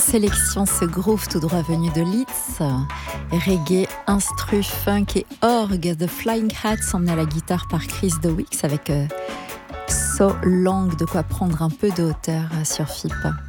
sélection ce groove tout droit venu de Leeds, reggae, instru, funk et orgue, The Flying Hats emmené à la guitare par Chris Dowicks avec So Long, de quoi prendre un peu de hauteur sur FIP.